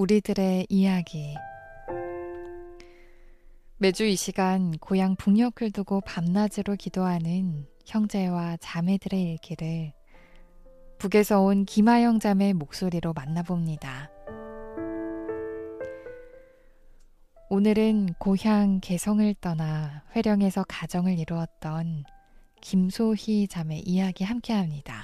우리들의 이야기. 매주 이 시간 고향 북녘을 두고 밤낮으로 기도하는 형제와 자매들의 일기를 북에서 온 김하영 자매의 목소리로 만나봅니다. 오늘은 고향 개성을 떠나 회령에서 가정을 이루었던 김소희 자매 이야기 함께합니다.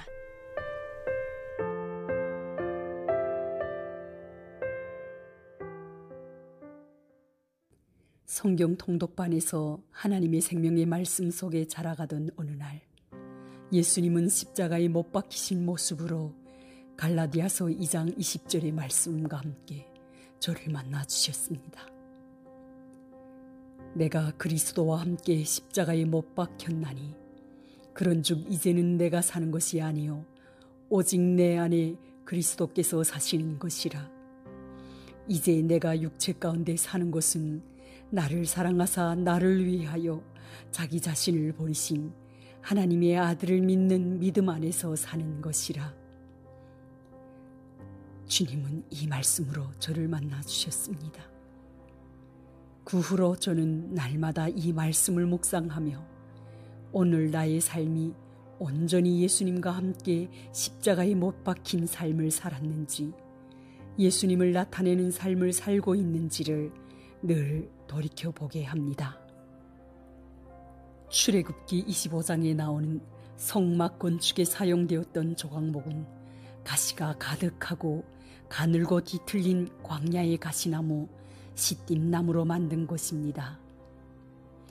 성경 통독반에서 하나님의 생명의 말씀 속에 자라가던 어느 날, 예수님은 십자가에 못 박히신 모습으로 갈라디아서 2장 20절의 말씀과 함께 저를 만나 주셨습니다. 내가 그리스도와 함께 십자가에 못 박혔나니 그런즉 이제는 내가 사는 것이 아니요 오직 내 안에 그리스도께서 사시는 것이라. 이제 내가 육체 가운데 사는 것은 나를 사랑하사 나를 위하여 자기 자신을 버리신 하나님의 아들을 믿는 믿음 안에서 사는 것이라. 주님은 이 말씀으로 저를 만나 주셨습니다. 그 후로 저는 날마다 이 말씀을 묵상하며 오늘 나의 삶이 온전히 예수님과 함께 십자가에 못 박힌 삶을 살았는지, 예수님을 나타내는 삶을 살고 있는지를 늘 돌이켜보게 합니다. 출애굽기 25장에 나오는 성막 건축에 사용되었던 조각목은 가시가 가득하고 가늘고 뒤틀린 광야의 가시나무 시띠나무로 만든 것입니다.